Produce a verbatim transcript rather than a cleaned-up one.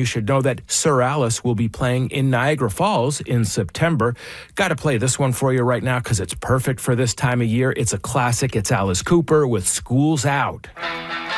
you should know that Sir Alice will be playing in Niagara Falls in September. Got to play this one for you right now because it's perfect for this time of year. It's a classic. It's Alice Cooper with School's Out.